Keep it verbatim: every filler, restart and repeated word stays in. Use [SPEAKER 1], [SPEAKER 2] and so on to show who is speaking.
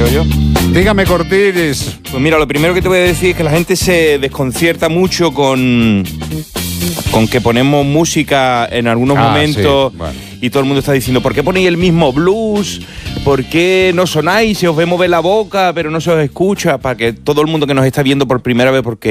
[SPEAKER 1] creo yo.
[SPEAKER 2] Dígame, Cortés.
[SPEAKER 1] Pues mira, lo primero que te voy a decir es que la gente se desconcierta mucho con, con que ponemos música en algunos
[SPEAKER 2] Ah,
[SPEAKER 1] momentos
[SPEAKER 2] sí, bueno.
[SPEAKER 1] y todo el mundo está diciendo, ¿por qué ponéis el mismo blues? ¿Por qué no sonáis? Se os ve mover la boca, pero no se os escucha. Para que todo el mundo que nos está viendo por primera vez, porque